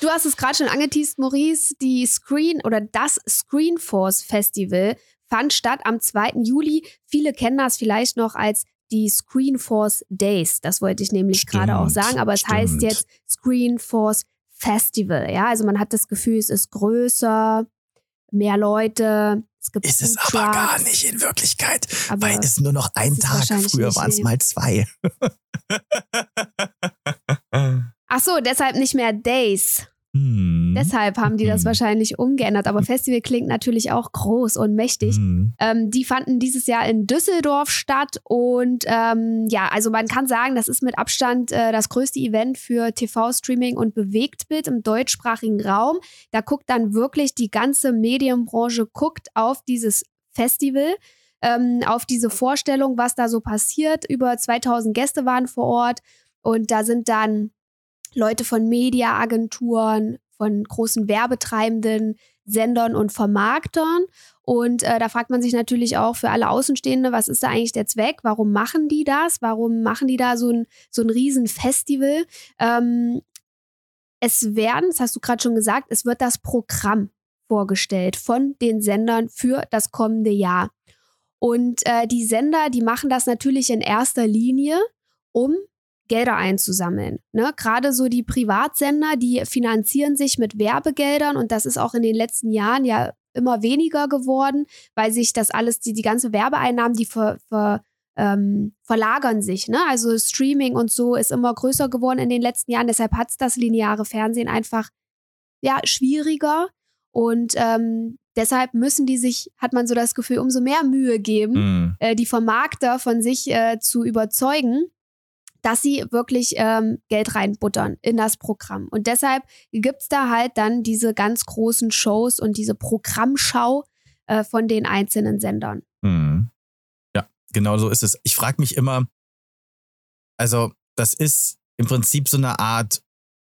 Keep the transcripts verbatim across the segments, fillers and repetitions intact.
du hast es gerade schon angeteast, Maurice. Die Screen oder das Screenforce Festival fand statt am zweiten Juli. Viele kennen das vielleicht noch als die Screenforce Days. Das wollte ich nämlich gerade auch sagen. Aber es stimmt. heißt jetzt Screenforce Festival. Ja, also man hat das Gefühl, es ist größer, mehr Leute. Es gibt Ist es Food aber gar Trucks. nicht in Wirklichkeit, Aber weil es nur noch ein ist es Tag, wahrscheinlich früher nicht, waren es nee. mal zwei. Ach so, deshalb nicht mehr Days. Hm. Deshalb haben die das Hm. wahrscheinlich umgeändert. Aber Festival klingt natürlich auch groß und mächtig. Hm. Ähm, die fanden dieses Jahr in Düsseldorf statt. Und ähm, ja, also man kann sagen, das ist mit Abstand äh, das größte Event für T V-Streaming und Bewegtbild im deutschsprachigen Raum. Da guckt dann wirklich die ganze Medienbranche guckt auf dieses Festival, ähm, auf diese Vorstellung, was da so passiert. Über zweitausend Gäste waren vor Ort. Und da sind dann Leute von Mediaagenturen, von großen Werbetreibenden, Sendern und Vermarktern. Und äh, da fragt man sich natürlich auch für alle Außenstehende, was ist da eigentlich der Zweck? Warum machen die das? Warum machen die da so ein, so ein Riesenfestival? Ähm, es werden, das hast du gerade schon gesagt, es wird das Programm vorgestellt von den Sendern für das kommende Jahr. Und äh, die Sender, die machen das natürlich in erster Linie, um Gelder einzusammeln. Ne? Gerade so die Privatsender, die finanzieren sich mit Werbegeldern und das ist auch in den letzten Jahren ja immer weniger geworden, weil sich das alles, die, die ganze Werbeeinnahmen, die ver, ver, ähm, verlagern sich. Ne? Also Streaming und so ist immer größer geworden in den letzten Jahren, deshalb hat es das lineare Fernsehen einfach ja, schwieriger und ähm, deshalb müssen die sich, hat man so das Gefühl, umso mehr Mühe geben, Hm. äh, die Vermarkter von sich äh, zu überzeugen, dass sie wirklich ähm, Geld reinbuttern in das Programm. Und deshalb gibt's da halt dann diese ganz großen Shows und diese Programmschau äh, von den einzelnen Sendern. Hm. Ja, genau so ist es. Ich frage mich immer, also das ist im Prinzip so eine Art,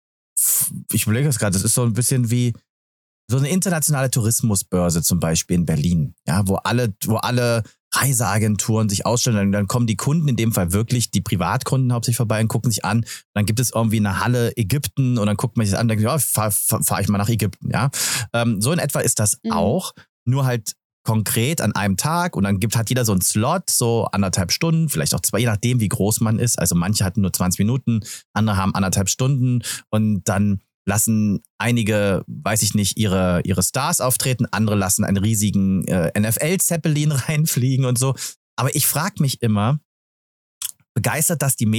ich überlege es gerade, das ist so ein bisschen wie so eine internationale Tourismusbörse zum Beispiel in Berlin, ja, wo alle, wo alle Reiseagenturen sich ausstellen, und dann kommen die Kunden, in dem Fall wirklich die Privatkunden hauptsächlich vorbei und gucken sich an. Und dann gibt es irgendwie eine Halle Ägypten und dann guckt man sich das an und denkt, ja, fahre fahr, fahr ich mal nach Ägypten, ja. Ähm, so in etwa ist das Mhm. auch, nur halt konkret an einem Tag und dann gibt, hat jeder so einen Slot, so anderthalb Stunden, vielleicht auch zwei, je nachdem, wie groß man ist. Also manche hatten nur zwanzig Minuten, andere haben anderthalb Stunden und dann lassen einige, weiß ich nicht, ihre, ihre Stars auftreten, andere lassen einen riesigen äh, N F L-Zeppelin reinfliegen und so. Aber ich frage mich immer, begeistert das die Medien?